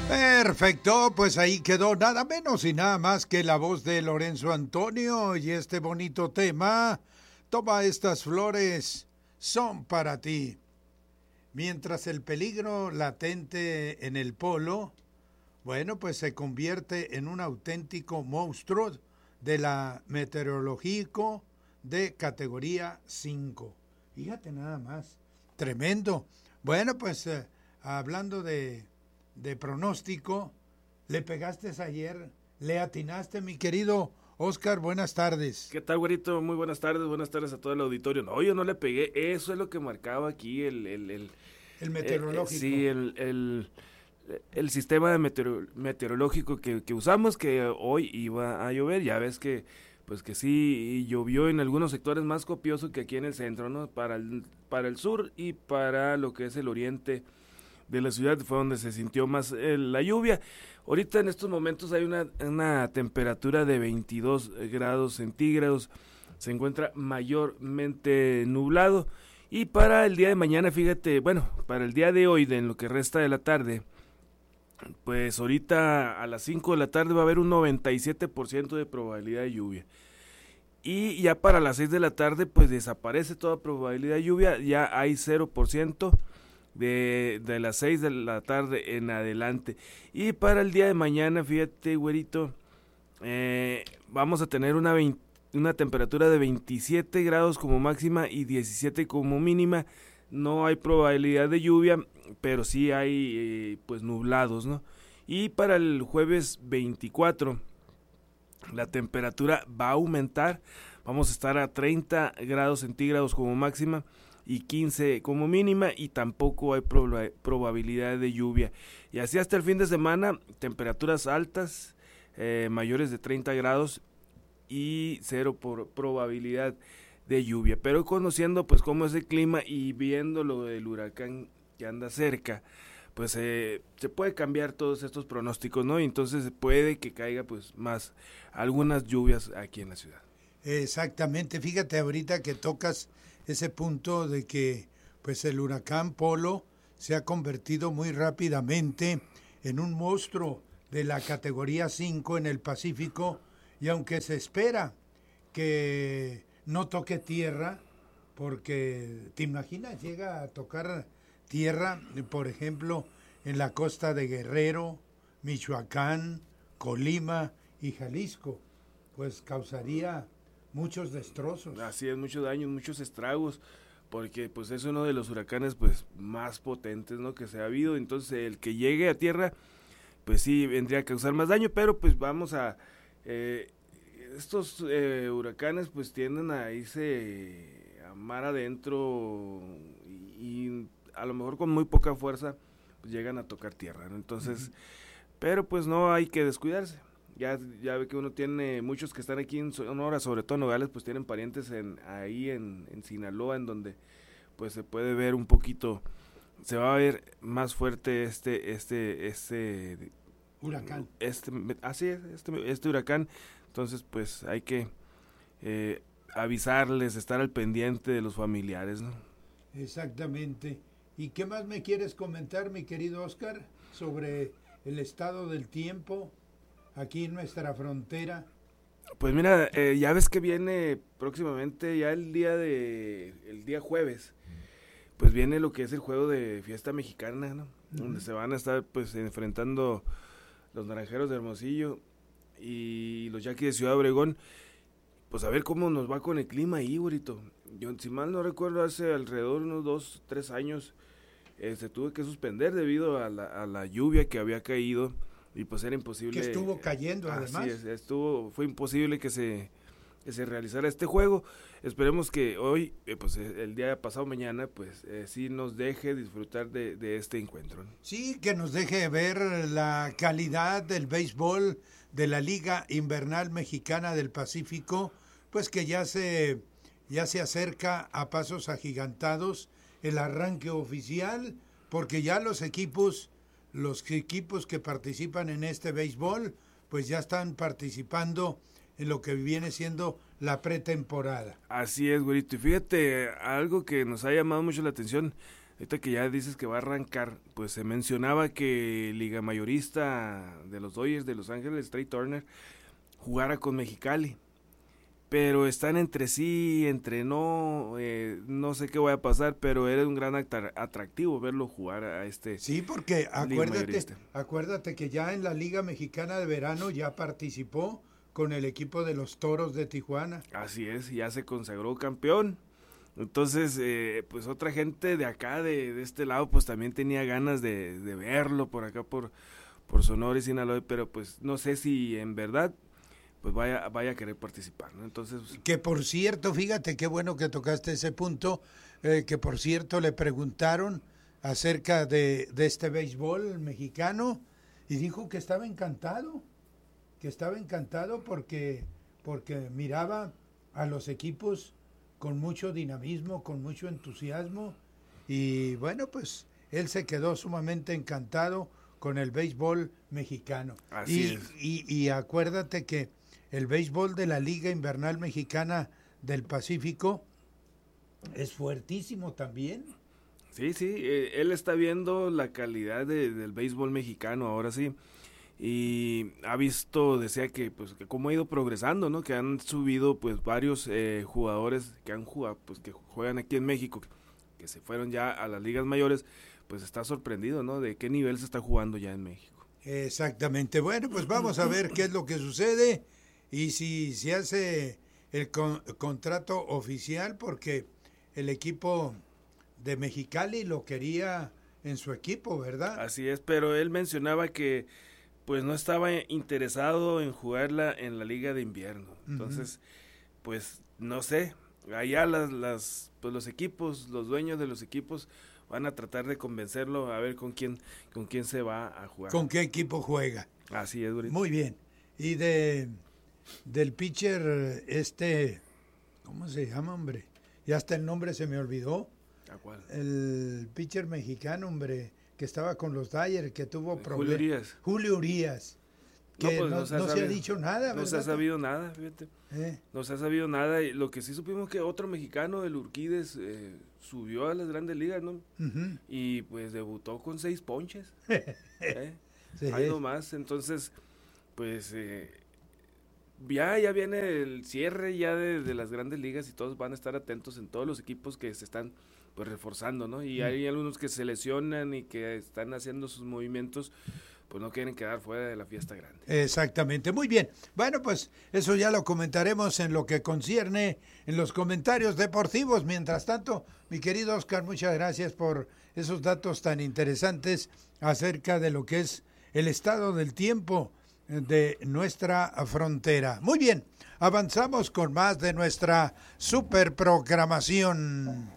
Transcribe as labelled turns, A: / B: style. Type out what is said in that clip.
A: Perfecto, pues ahí quedó nada menos y nada más que la voz de Lorenzo Antonio y este bonito tema, toma estas flores, son para ti. Mientras el peligro latente en el polo, bueno, pues se convierte en un auténtico monstruo de la meteorológico de categoría 5. Fíjate nada más, tremendo. Bueno, pues hablando de pronóstico, le pegaste ayer, le atinaste, mi querido Oscar, buenas tardes.
B: ¿Qué tal, güerito? Muy buenas tardes a todo el auditorio. No, yo no le pegué, eso es lo que marcaba aquí
A: el meteorológico.
B: Sí, el sistema de meteorológico que usamos, que hoy iba a llover. Ya ves que, pues que sí, llovió en algunos sectores más copioso que aquí en el centro, ¿no? Para el sur y para lo que es el oriente de la ciudad fue donde se sintió más la lluvia. Ahorita en estos momentos hay una temperatura de 22 grados centígrados, se encuentra mayormente nublado, y para el día de mañana, fíjate, bueno, para el día de hoy, en lo que resta de la tarde, pues ahorita a las 5 de la tarde va a haber un 97% de probabilidad de lluvia. Y ya para las 6 de la tarde, pues desaparece toda probabilidad de lluvia, ya hay 0%. De las 6 de la tarde en adelante. Y para el día de mañana, fíjate, güerito, vamos a tener una temperatura de 27 grados como máxima y 17 como mínima. No hay probabilidad de lluvia, pero sí hay pues nublados, ¿no? Y para el jueves 24, la temperatura va a aumentar. Vamos a estar a 30 grados centígrados como máxima y 15 como mínima, y tampoco hay probabilidad de lluvia. Y así hasta el fin de semana, temperaturas altas, mayores de 30 grados y 0 por probabilidad de lluvia. Pero conociendo pues cómo es el clima y viendo lo del huracán que anda cerca, pues se puede cambiar todos estos pronósticos, ¿no? Y entonces puede que caiga pues más algunas lluvias aquí en la ciudad.
A: Exactamente, fíjate ahorita que tocas ese punto de que pues el huracán Polo se ha convertido muy rápidamente en un monstruo de la categoría 5 en el Pacífico, y aunque se espera que no toque tierra, porque te imaginas, llega a tocar tierra, por ejemplo, en la costa de Guerrero, Michoacán, Colima y Jalisco, pues causaría muchos destrozos.
B: Así es, muchos daños, muchos estragos, porque pues es uno de los huracanes pues más potentes, ¿no?, que se ha habido. Entonces el que llegue a tierra pues sí vendría a causar más daño, pero pues vamos a estos huracanes pues tienden a irse a mar adentro y a lo mejor con muy poca fuerza pues llegan a tocar tierra, ¿no? Entonces, pero pues no hay que descuidarse. Ya ve que uno tiene, muchos que están aquí en Sonora, sobre todo en Nogales, pues tienen parientes ahí en Sinaloa, en donde pues se puede ver un poquito, se va a ver más fuerte este
A: huracán.
B: Así es, este huracán. Entonces pues hay que avisarles, estar al pendiente de los familiares, ¿no?
A: Exactamente. ¿Y qué más me quieres comentar, mi querido Oscar, sobre el estado del tiempo aquí en nuestra frontera?
B: Pues mira, ya ves que viene próximamente ya el día jueves, pues viene lo que es el juego de fiesta mexicana, ¿no? Donde se van a estar pues enfrentando los Naranjeros de Hermosillo y los Yaquis de Ciudad Obregón. Pues a ver cómo nos va con el clima ahí, güerito. Yo, si mal no recuerdo, hace alrededor de unos 2-3 años se tuvo que suspender debido a la lluvia que había caído. Y pues era imposible.
A: Que estuvo cayendo además.
B: Así es, fue imposible que se realizara este juego. Esperemos que hoy, pues el día pasado mañana, pues sí nos deje disfrutar de este encuentro, ¿no?
A: Sí, que nos deje ver la calidad del béisbol de la Liga Invernal Mexicana del Pacífico, pues que ya se acerca a pasos agigantados el arranque oficial, porque ya los equipos que participan en este béisbol, pues ya están participando en lo que viene siendo la pretemporada.
B: Así es, güerito. Y fíjate, algo que nos ha llamado mucho la atención, ahorita que ya dices que va a arrancar, pues se mencionaba que liga mayorista de los Dodgers de Los Ángeles, Trey Turner, jugara con Mexicali. Pero están entre sí, entre no, no sé qué va a pasar, pero era un gran atractivo verlo jugar a este.
A: Sí, porque acuérdate que ya en la Liga Mexicana de Verano ya participó con el equipo de los Toros de Tijuana.
B: Así es, ya se consagró campeón. Entonces, pues otra gente de acá, de este lado, pues también tenía ganas de verlo por acá, por Sonora y Sinaloa, pero pues no sé si en verdad pues vaya a querer participar, ¿no? Entonces,
A: que por cierto, fíjate qué bueno que tocaste ese punto, que por cierto le preguntaron acerca de este béisbol mexicano y dijo que estaba encantado porque miraba a los equipos con mucho dinamismo, con mucho entusiasmo, y bueno, pues él se quedó sumamente encantado con el béisbol mexicano.
B: Así es.
A: Y acuérdate que el béisbol de la Liga Invernal Mexicana del Pacífico es fuertísimo también.
B: Sí, él está viendo la calidad del béisbol mexicano, ahora sí, y ha visto, decía que pues que cómo ha ido progresando, ¿no? Que han subido pues varios jugadores que han jugado, pues que juegan aquí en México, que se fueron ya a las ligas mayores, pues está sorprendido, ¿no? De qué nivel se está jugando ya en México.
A: Exactamente. Bueno, pues vamos a ver qué es lo que sucede y si se hace el contrato oficial, porque el equipo de Mexicali lo quería en su equipo, ¿verdad?
B: Así es, pero él mencionaba que pues no estaba interesado en jugarla en la liga de invierno. Entonces, pues no sé, allá pues los equipos, los dueños de los equipos van a tratar de convencerlo a ver con quién se va a jugar.
A: ¿Con qué equipo juega?
B: Así es, Durito.
A: Muy bien. Y del pitcher ¿cómo se llama, hombre? Ya hasta el nombre se me olvidó.
B: ¿A cuál?
A: El pitcher mexicano, hombre, que estaba con los Dodgers, que tuvo problemas.
B: Julio Urias.
A: Que no se ha dicho nada, ¿verdad?
B: No se ha sabido nada, fíjate. No se ha sabido nada. Y lo que sí supimos que otro mexicano, el Urquídez, subió a las grandes ligas, ¿no? Uh-huh. Y pues debutó con 6 ponches. Sí. Ahí nomás. Entonces, pues ya viene el cierre ya de las grandes ligas y todos van a estar atentos en todos los equipos que se están pues reforzando, ¿no? Y hay algunos que se lesionan y que están haciendo sus movimientos, pues no quieren quedar fuera de la fiesta grande.
A: Exactamente, muy bien. Bueno, pues eso ya lo comentaremos en lo que concierne en los comentarios deportivos. Mientras tanto, mi querido Oscar, muchas gracias por esos datos tan interesantes acerca de lo que es el estado del tiempo de nuestra frontera. Muy bien, avanzamos con más de nuestra super programación.